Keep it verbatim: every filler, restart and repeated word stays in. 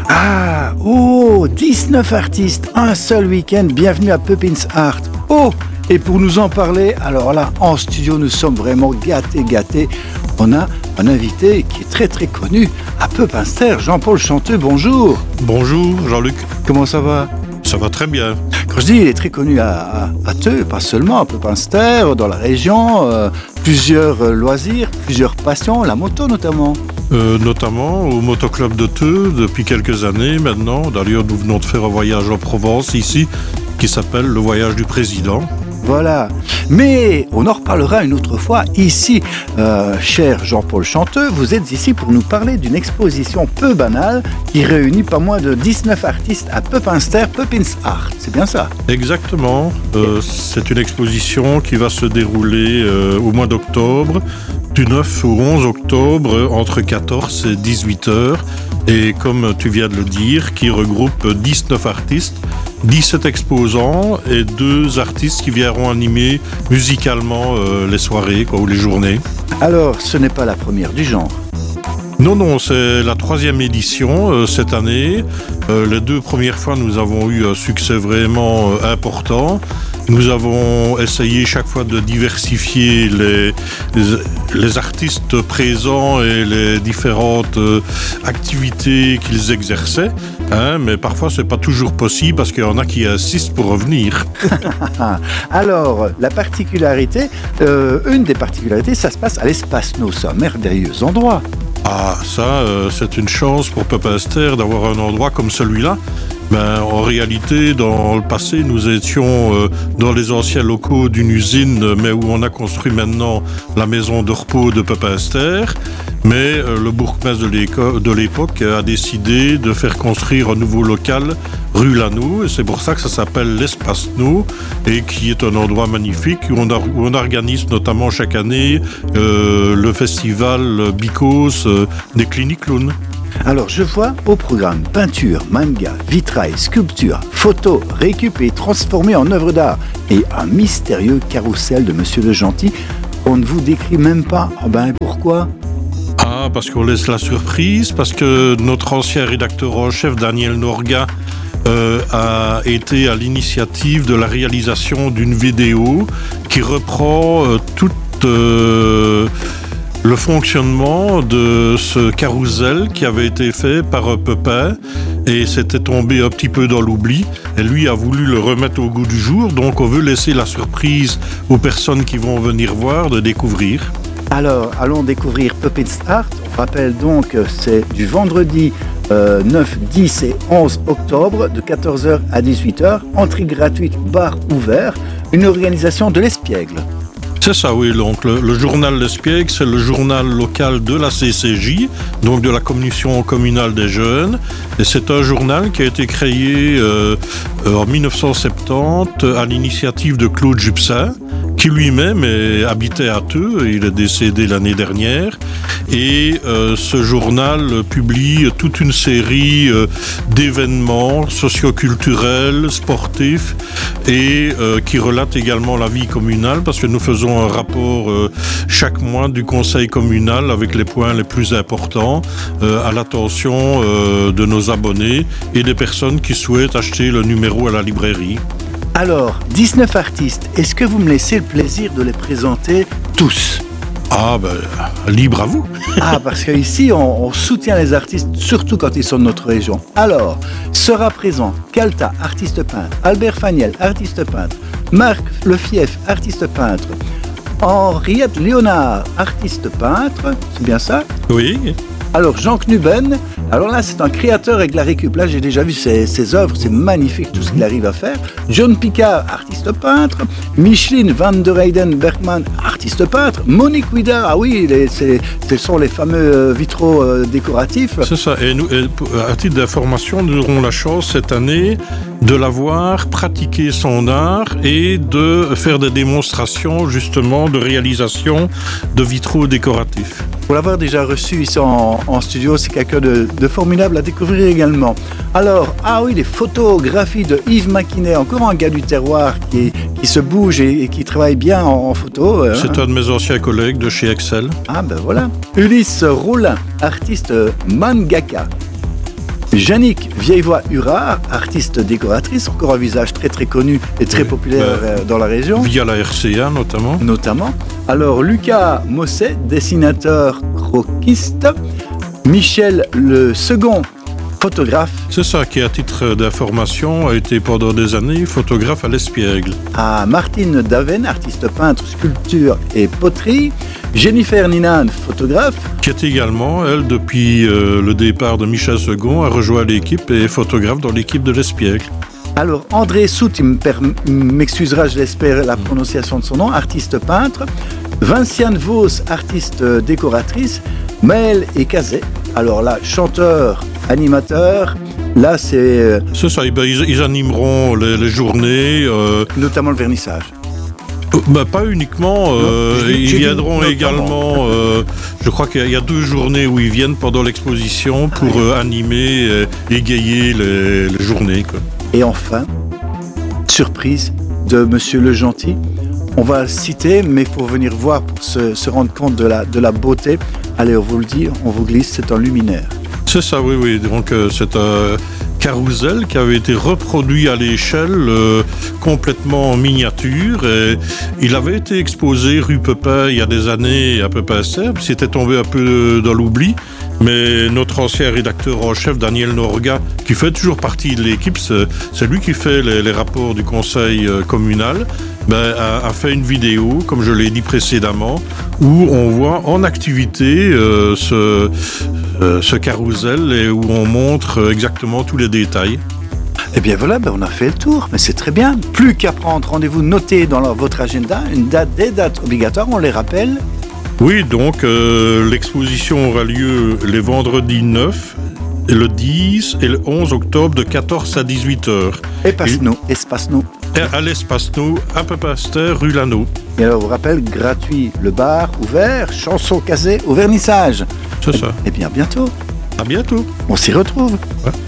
Ah, oh, dix-neuf artistes, un seul week-end, bienvenue à Pepins Art. Oh, et pour nous en parler, alors là, en studio, nous sommes vraiment gâtés, gâtés. On a un invité qui est très très connu à Pepinster, Jean-Paul Chanteux, bonjour. Bonjour Jean-Luc. Comment ça va ? Ça va très bien. Quand je dis il est très connu à, à, à Theux, pas seulement à Pepinster, dans la région, euh, plusieurs euh, loisirs, plusieurs passions, la moto notamment. Euh, notamment au motoclub de Theux depuis quelques années maintenant. D'ailleurs, nous venons de faire un voyage en Provence ici qui s'appelle le voyage du président. Voilà, mais on en reparlera une autre fois. Ici, euh, cher Jean-Paul Chanteux, vous êtes ici pour nous parler d'une exposition peu banale qui réunit pas moins de dix-neuf artistes à Pepinster, Pepins Art. C'est bien ça ? Exactement. Euh, c'est une exposition qui va se dérouler euh, au mois d'octobre, du neuf au onze octobre, entre quatorze et dix-huit heures. Et comme tu viens de le dire, qui regroupe dix-neuf artistes, dix-sept exposants et deux artistes qui viendront animer musicalement euh, les soirées quoi, ou les journées. Alors, ce n'est pas la première du genre. Non, non, c'est la troisième édition euh, cette année. Euh, les deux premières fois, nous avons eu un succès vraiment euh, important. Nous avons essayé chaque fois de diversifier les, les, les artistes présents et les différentes euh, activités qu'ils exerçaient. Hein, mais parfois, c'est pas toujours possible parce qu'il y en a qui insistent pour revenir. Alors, la particularité, euh, une des particularités, ça se passe à l'Espace No. C'est un merveilleux endroit. Ah, ça, euh, c'est une chance pour Pepinster d'avoir un endroit comme celui-là. Ben, en réalité, dans le passé, nous étions euh, dans les anciens locaux d'une usine, mais où on a construit maintenant la maison de repos de Pepinster. Mais euh, le bourgmestre de, de l'époque a décidé de faire construire un nouveau local rue Lanoux, et c'est pour ça que ça s'appelle l'Espace No, et qui est un endroit magnifique où on, a, où on organise notamment chaque année euh, le festival Bicos euh, des Cliniques Clowns. Alors, je vois au programme peinture, manga, vitrail, sculpture, photo, récupérée, transformée en œuvre d'art et un mystérieux carrousel de Monsieur le Gentil. On ne vous décrit même pas. Oh ben, pourquoi ? Ah, parce qu'on laisse la surprise, parce que notre ancien rédacteur en chef, Daniel Norga, euh, a été à l'initiative de la réalisation d'une vidéo qui reprend euh, toute... Euh, le fonctionnement de ce carrousel qui avait été fait par Pepin et c'était tombé un petit peu dans l'oubli et lui a voulu le remettre au goût du jour, donc on veut laisser la surprise aux personnes qui vont venir voir de découvrir. Alors, allons découvrir Pepins Art. On rappelle donc que c'est du vendredi euh, neuf, dix et onze octobre de quatorze heures à dix-huit heures, entrée gratuite, bar ouvert, une organisation de l'Espiègle. C'est ça, oui. Donc, le, le journal L'Espiègle, c'est le journal local de la C C J, donc de la Commission communale des jeunes. Et c'est un journal qui a été créé euh, en dix-neuf cent soixante-dix à l'initiative de Claude Jupsin, qui lui-même est, habitait à Theux, il est décédé l'année dernière. Et euh, ce journal publie toute une série euh, d'événements socioculturels, sportifs, et euh, qui relate également la vie communale, parce que nous faisons un rapport euh, chaque mois du conseil communal avec les points les plus importants euh, à l'attention euh, de nos abonnés et des personnes qui souhaitent acheter le numéro à la librairie. Alors, dix-neuf artistes, est-ce que vous me laissez le plaisir de les présenter tous ? Ah ben, libre à vous. Ah, parce qu'ici, on, on soutient les artistes, surtout quand ils sont de notre région. Alors, sera présent Calta, artiste peintre, Albert Faniel, artiste peintre, Marc Lefief, artiste peintre, Henriette Léonard, artiste peintre, c'est bien ça ? Oui. Alors, Jean Knuben, alors là, c'est un créateur avec la récup. Là, j'ai déjà vu ses, ses œuvres, c'est magnifique tout ce qu'il arrive à faire. John Picard, artiste peintre. Micheline Van der Heyden Bergman, artiste peintre. Monique Ouida, ah oui, les, c'est, ce sont les fameux vitraux euh, décoratifs. C'est ça. Et, nous, et à titre d'information, nous aurons la chance cette année de la voir pratiquer son art et de faire des démonstrations, justement, de réalisation de vitraux décoratifs. Pour l'avoir déjà reçu ici en, en studio, c'est quelqu'un de, de formidable à découvrir également. Alors, ah oui, les photographies de Yves Maquinet, encore un gars du terroir qui, qui se bouge et, et qui travaille bien en, en photo. Euh, c'est un de mes anciens collègues de chez Excel. Ah ben voilà. Ulysse Rollin, artiste mangaka. Jannick Vieillevoix-Hurard, artiste décoratrice, encore un visage très très connu et très oui, populaire bah, dans la région. Via la R C A notamment. Notamment. Alors Lucas Mosset, dessinateur croquiste. Michel Le Second, photographe. C'est ça qui, à titre d'information, a été pendant des années photographe à l'Espiègle. À Martine Daven, artiste peintre, sculpture et poterie. Jennifer Ninan, photographe. Qui est également, elle, depuis euh, le départ de Michel Second, a rejoint l'équipe et est photographe dans l'équipe de l'Espiègle. Alors André Sout, il me per- m'excusera, je l'espère, la prononciation de son nom, artiste peintre. Vinciane Vos, artiste décoratrice. Maël et Cazet, alors là, chanteur, animateur, là c'est... Euh, C'est ça, ben, ils, ils animeront les, les journées. Euh, notamment le vernissage. euh, ben, pas uniquement, euh, Non, j'ai- ils j'ai dit viendront notamment. également, euh, je crois qu'il y a, il y a deux journées où ils viennent pendant l'exposition pour Ah oui. euh, animer, euh, égayer les, les journées, quoi. Et enfin, surprise de Monsieur Le Gentil. On va le citer, mais il faut venir voir pour se, se rendre compte de la, de la beauté. Allez, on vous le dit, on vous glisse, c'est un luminaire. C'est ça, oui, oui. Donc euh, c'est un carrousel qui avait été reproduit à l'échelle, euh, complètement en miniature. Et il avait été exposé rue Pepin il y a des années à Pepin-Serbe. C'était tombé un peu dans l'oubli. Mais notre ancien rédacteur en chef, Daniel Norga, qui fait toujours partie de l'équipe, c'est, c'est lui qui fait les, les rapports du conseil euh, communal, ben, a, a fait une vidéo, comme je l'ai dit précédemment, où on voit en activité euh, ce, euh, ce carrousel et où on montre exactement tous les détails. Eh bien voilà, ben on a fait le tour, mais c'est très bien. Plus qu'à prendre rendez-vous, notez dans leur- votre agenda une date, des dates obligatoires, on les rappelle. Oui, donc euh, l'exposition aura lieu les vendredis neuf, le dix et le onze octobre de quatorze à dix-huit heures. Espace-nous, espace-nous. À l'Espace Nou, à Pepin-Serbe, rue Lano. Et alors, on vous rappelle, gratuit, le bar ouvert, chanson casée au vernissage. C'est ça. Eh bien, à bientôt. À bientôt. On s'y retrouve. Ouais.